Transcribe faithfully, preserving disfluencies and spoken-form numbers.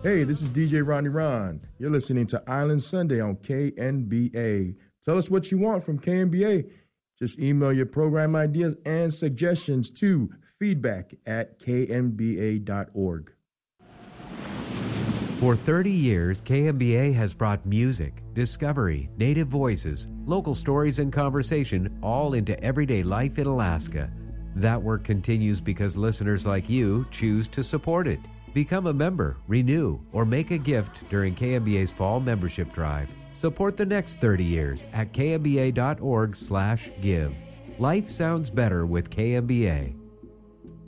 Hey, this is D J Ronnie Ron. You're listening to Island Sunday on K N B A. Tell us what you want from K N B A. Just email your program ideas and suggestions to feedback at k n b a dot org. For thirty years, K M B A has brought music, discovery, native voices, local stories, and conversation all into everyday life in Alaska. That work continues because listeners like you choose to support it. Become a member, renew, or make a gift during K M B A's fall membership drive. Support the next thirty years at k m b a dot org slash give. Life sounds better with K M B A.